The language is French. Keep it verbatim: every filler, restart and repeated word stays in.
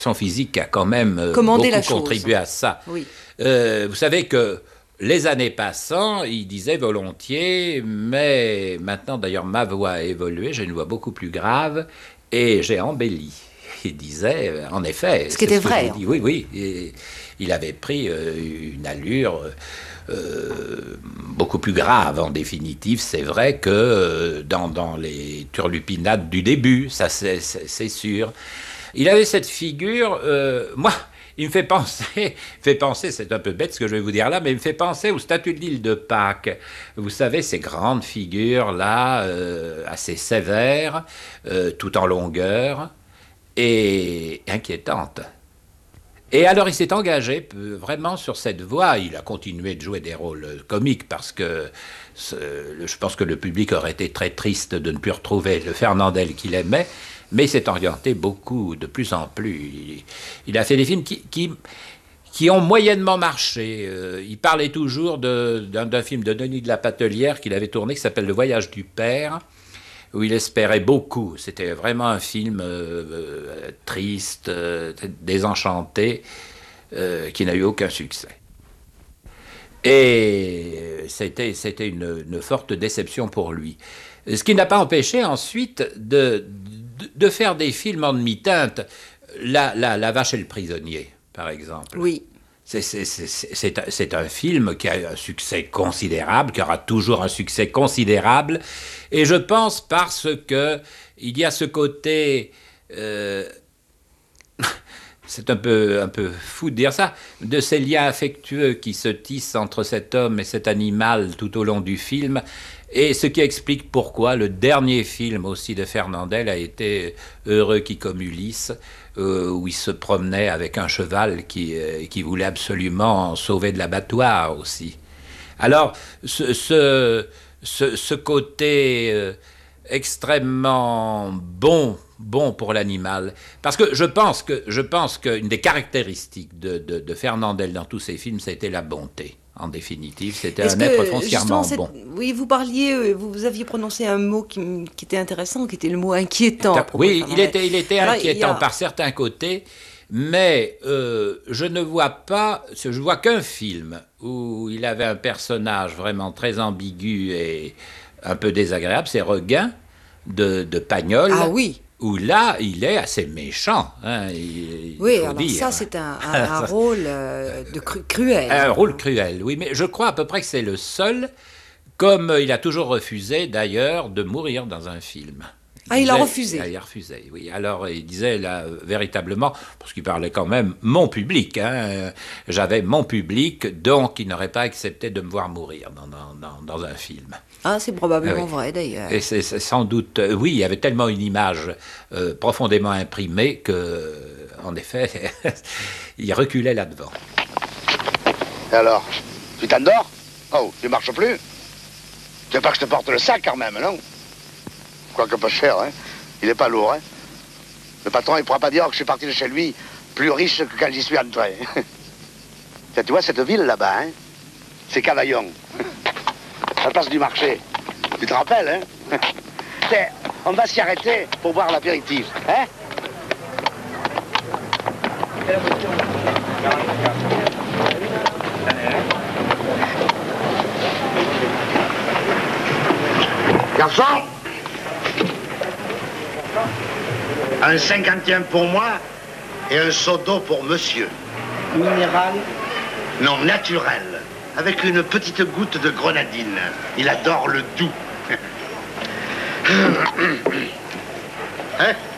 Son physique a quand même euh, Commander beaucoup la chose. contribué à ça. Oui. Euh, vous savez que les années passant, il disait volontiers, mais maintenant d'ailleurs ma voix a évolué, j'ai une voix beaucoup plus grave et j'ai embelli. Il disait, en effet... Ce qui était que vrai. j'ai dit. Oui, oui. Et il avait pris euh, une allure euh, beaucoup plus grave, en définitive. C'est vrai que euh, dans, dans les turlupinades du début, ça c'est, c'est, c'est sûr. Il avait cette figure... Euh, moi, il me fait penser... Il fait penser, c'est un peu bête ce que je vais vous dire là, mais il me fait penser aux statues de l'île de Pâques. Vous savez, ces grandes figures-là, euh, assez sévères, euh, tout en longueur... et inquiétante. Et alors il s'est engagé vraiment sur cette voie. Il a continué de jouer des rôles comiques parce que ce, je pense que le public aurait été très triste de ne plus retrouver le Fernandel qu'il aimait, mais il s'est orienté beaucoup, de plus en plus. Il, il a fait des films qui, qui, qui ont moyennement marché. Euh, il parlait toujours de, d'un, d'un film de Denis de la Patelière qu'il avait tourné qui s'appelle Le Voyage du Père, où il espérait beaucoup. C'était vraiment un film euh, euh, triste, euh, désenchanté, euh, qui n'a eu aucun succès. Et c'était, c'était une, une forte déception pour lui. Ce qui n'a pas empêché ensuite de, de, de faire des films en demi-teinte. La, la, la Vache et le prisonnier, par exemple. Oui. C'est, c'est, c'est, c'est, un, c'est un film qui a un succès considérable, qui aura toujours un succès considérable, et je pense parce que il y a ce côté, euh, c'est un peu, un peu fou de dire ça, de ces liens affectueux qui se tissent entre cet homme et cet animal tout au long du film, et ce qui explique pourquoi le dernier film aussi de Fernandel a été Heureux qui comme Ulysse, Euh, où il se promenait avec un cheval qui, euh, qui voulait absolument sauver de l'abattoir aussi. Alors, ce, ce, ce, ce côté euh, extrêmement bon, bon pour l'animal, parce que je pense que je pense qu'une des caractéristiques de, de, de Fernandel dans tous ses films, c'était la bonté. En définitive, c'était Est-ce un que, être foncièrement cette... bon. Oui, vous parliez, vous, vous aviez prononcé un mot qui, qui était intéressant, qui était le mot inquiétant. Oui, il était, il était Alors, inquiétant a... par certains côtés, mais euh, je ne vois pas, je vois qu'un film où il avait un personnage vraiment très ambigu et un peu désagréable, c'est Regain de, de Pagnol. Ah oui. Où là, il est assez méchant. Hein, il, oui, faut alors dire. ça, c'est un, un, un rôle euh, de cru- cruel. Un rôle cruel, oui, mais je crois à peu près que c'est le seul, comme il a toujours refusé, d'ailleurs, de mourir dans un film. Ah, il a refusé. Il a refusé, oui. Alors, il disait, là, véritablement, parce qu'il parlait quand même mon public, hein, j'avais mon public, donc il n'aurait pas accepté de me voir mourir dans, dans, dans, dans un film. Ah, c'est probablement oui. vrai, d'ailleurs. Et c'est, c'est sans doute... Euh, oui, il y avait tellement une image euh, profondément imprimée que, en effet, il reculait là-devant. Et alors, tu t'endors? Oh, tu marches plus? Tu veux pas que je te porte le sac, quand même, non? Quoique pas cher, hein. Il est pas lourd, hein. Le patron, il pourra pas dire que je suis parti de chez lui plus riche que quand j'y suis entré. Tu vois, cette ville, là-bas, hein, c'est Cavaillon. La place du marché. Tu te rappelles, hein? On va s'y arrêter pour boire l'apéritif, hein? Garçon! Un cinquantième pour moi et un seau d'eau pour monsieur. Minéral? Non, naturel. Avec une petite goutte de grenadine. Il adore le doux. Hein?